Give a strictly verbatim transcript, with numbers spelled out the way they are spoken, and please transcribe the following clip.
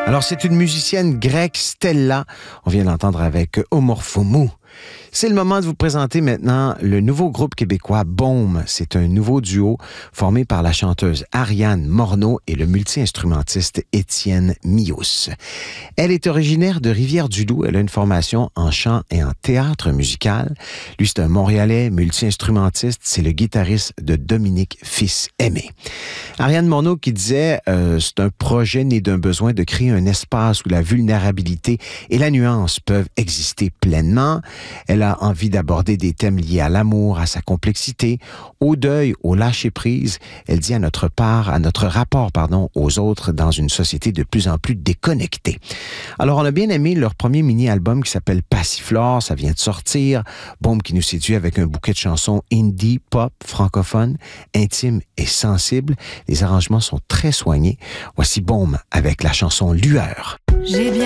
Alors, c'est une musicienne grecque, Stella. On vient d'entendre avec Omorphomou. C'est le moment de vous présenter maintenant le nouveau groupe québécois Baume. C'est un nouveau duo formé par la chanteuse Ariane Morneau et le multi-instrumentiste Étienne Mious. Elle est originaire de Rivière-du-Loup. Elle a une formation en chant et en théâtre musical. Lui, c'est un Montréalais multi-instrumentiste. C'est le guitariste de Dominique Fils-Aimé. Ariane Morneau qui disait euh, c'est un projet né d'un besoin de créer un espace où la vulnérabilité et la nuance peuvent exister pleinement. Elle a envie d'aborder des thèmes liés à l'amour, à sa complexité, au deuil, au lâcher-prise. Elle dit à notre part, à notre rapport, pardon, aux autres dans une société de plus en plus déconnectée. Alors, on a bien aimé leur premier mini-album qui s'appelle Passiflore. Ça vient de sortir. Baume qui nous séduit avec un bouquet de chansons indie, pop, francophone, intime et sensible. Les arrangements sont très soignés. Voici Baume avec la chanson Lueur. J'ai bien